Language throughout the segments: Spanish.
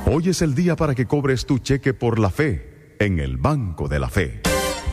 Hoy es el día para que cobres tu cheque por la fe en el Banco de la Fe.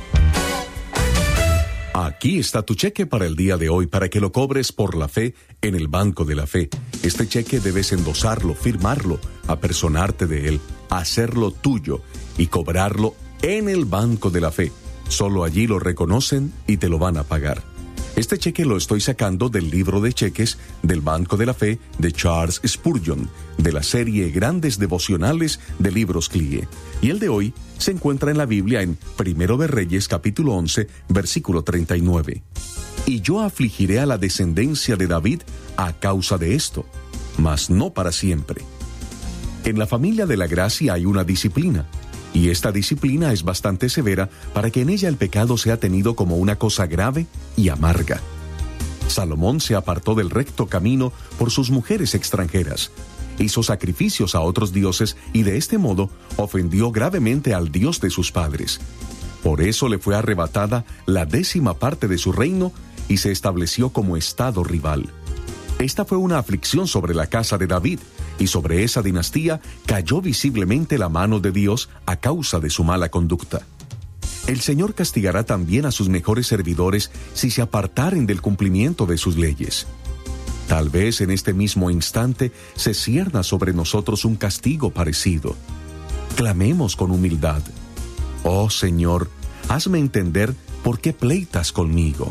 Aquí está tu cheque para el día de hoy, para que lo cobres por la fe en el Banco de la Fe. Este cheque debes endosarlo, firmarlo, apersonarte de él, hacerlo tuyo y cobrarlo en el Banco de la Fe. Solo allí lo reconocen y te lo van a pagar. Este cheque lo estoy sacando del libro de cheques del Banco de la Fe de Charles Spurgeon, de la serie Grandes Devocionales de Libros CLIE. Y el de hoy se encuentra en la Biblia en 1 de Reyes, capítulo 11, versículo 39. Y yo afligiré a la descendencia de David a causa de esto, mas no para siempre. En la familia de la gracia hay una disciplina, y esta disciplina es bastante severa para que en ella el pecado sea tenido como una cosa grave y amarga. Salomón se apartó del recto camino por sus mujeres extranjeras, hizo sacrificios a otros dioses y de este modo ofendió gravemente al Dios de sus padres. Por eso le fue arrebatada la 10ª parte de su reino y se estableció como estado rival. Esta fue una aflicción sobre la casa de David, y sobre esa dinastía cayó visiblemente la mano de Dios a causa de su mala conducta. El Señor castigará también a sus mejores servidores si se apartaren del cumplimiento de sus leyes. Tal vez en este mismo instante se cierna sobre nosotros un castigo parecido. Clamemos con humildad: oh Señor, hazme entender por qué pleitas conmigo.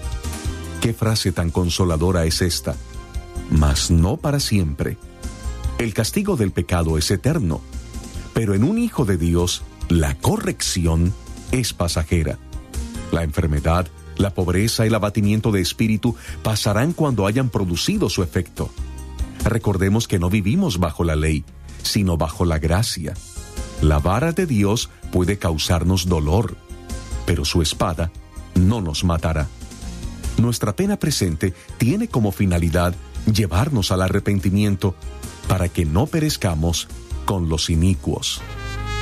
¿Qué frase tan consoladora es esta? Mas no para siempre. El castigo del pecado es eterno, pero en un hijo de Dios, la corrección es pasajera. La enfermedad, la pobreza y el abatimiento de espíritu pasarán cuando hayan producido su efecto. Recordemos que no vivimos bajo la ley, sino bajo la gracia. La vara de Dios puede causarnos dolor, pero su espada no nos matará. Nuestra pena presente tiene como finalidad llevarnos al arrepentimiento para que no perezcamos con los inicuos.